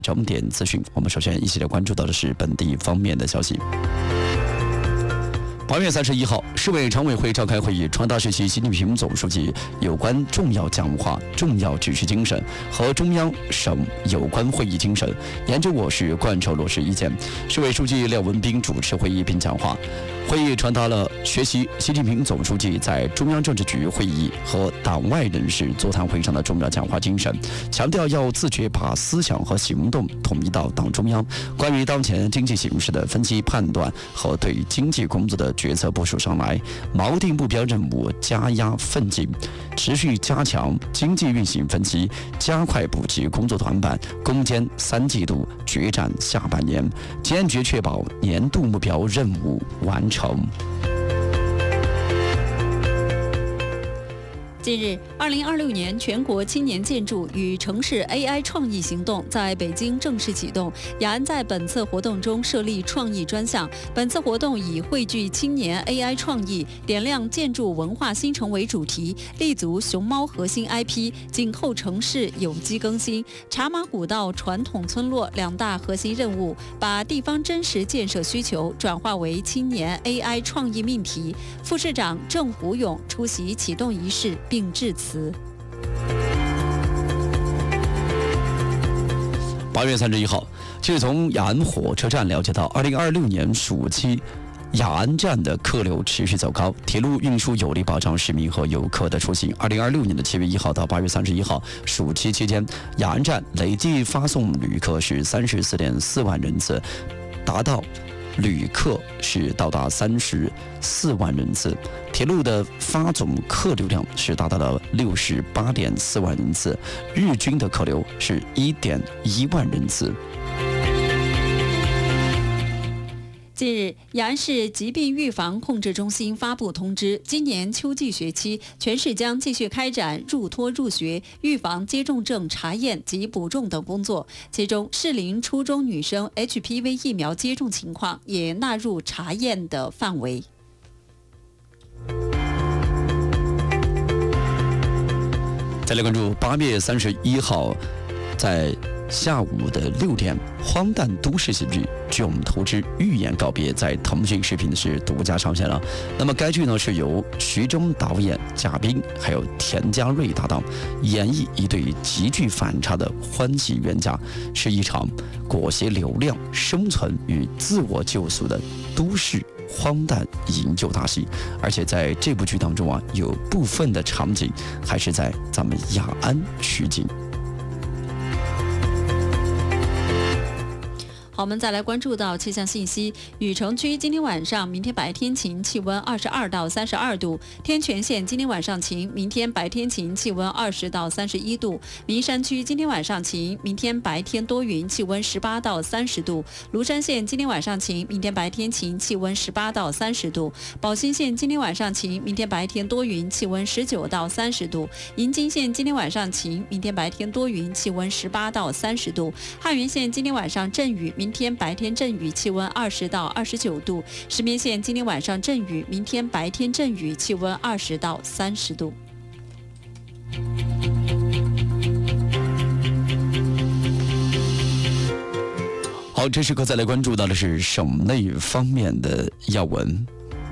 重点资讯，我们首先一起来关注到的是本地方面的消息。8月31号，市委常委会召开会议，传达学习习近平总书记有关重要讲话、重要指示精神和中央、省有关会议精神，沿着我市贯彻落实意见。市委书记廖文斌主持会议并讲话。会议传达了学习习近平总书记在中央政治局会议和党外人士座谈会上的重要讲话精神，强调要自觉把思想和行动统一到党中央，关于当前经济形势的分析判断和对经济工作的决策部署上来，锚定目标任务，加压奋进，持续加强经济运行分析，加快布局工作团办，攻坚3季度，决战下半年，坚决确保年度目标任务完成。 近日，2026年全国青年建筑与城市 AI 创意行动在北京正式启动。雅安在本次活动中设立创意专项。本次活动以汇聚青年 AI 创意、点亮建筑文化新城为主题，立足熊猫核心 IP， 紧扣城市有机更新、茶马古道传统村落2大核心任务，把地方真实建设需求转化为青年 AI 创意命题。副市长郑虎勇出席启动仪式并致辞。 8月31号，记者从雅安火车站了解到，2026年暑期雅安站的客流持续走高，铁路运输有力保障市民和游客的出行。2026年的7月1号到8月31号暑期期间，雅安站累计发送旅客是34.4万人次，旅客是到达34万人次，铁路的发总客流量是达到了68.4万人次，日均的客流是1.1万人次。 近日，雅安市疾病预防控制中心发布通知，今年秋季学期，全市将继续开展入托入学、预防接种症查验及补种等工作。其中，适龄初中女生 HPV 疫苗接种情况也纳入查验的范围。 再来关注8月31号，在下午的6点，荒诞都市喜剧《囧途之预言告别》在腾讯视频是独家上线了。那么该剧呢是由徐峥导演、贾冰还有田家瑞搭档，演绎一对极具反差的欢喜冤家，是一场裹挟流量、生存与自我救赎的都市荒诞营救大戏。而且在这部剧当中啊，有部分的场景还是在咱们雅安取景。 好，我们再来关注到气象信息。禹城区今天晚上、明天白天晴，气温22到32度；天全县今天晚上晴，明天白天晴，气温20到31度；名山区今天晚上晴，明天白天多云，气温18到30度；庐山县今天晚上晴，明天白天晴，气温18到30度；宝兴县今天晚上晴，明天白天多云，气温19到30度；银津县今天晚上晴，明天白天多云，气温18到30度；汉源县今天晚上阵雨，明天白天阵雨，气温20到29度；石棉县今天晚上阵雨，明天白天阵雨，气温20到30度。 好，这时刻再来关注到的是省内方面的要闻。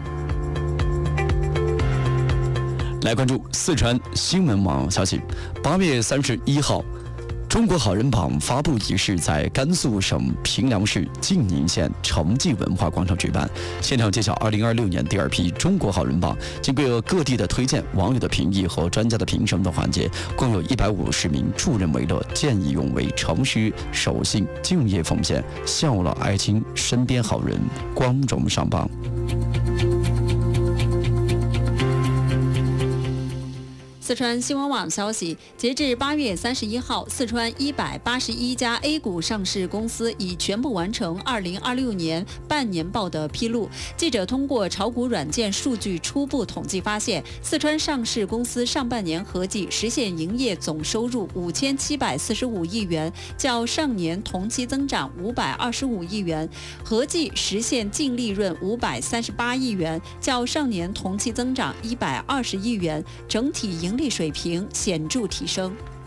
来关注四川新闻网消息，8月31号。中国好人榜发布仪式在甘肃省平凉市晋宁县城际文化广场举办，现场揭晓2026年第2批中国好人榜。经过各地的推荐、网友的评议和专家的评审的环节，共有150名助人为乐、见义勇为、诚实守信、敬业奉献、孝老爱亲、身边好人光荣上榜。 四川新闻网消息，截至8月31号，四川181家 A 股上市公司已全部完成2026年半年报的披露。记者通过炒股软件数据初步统计发现，四川上市公司上半年合计实现营业总收入5745亿元，较上年同期增长525亿元；合计实现净利润538亿元，较上年同期增长120亿元，整体盈利水平显著提升。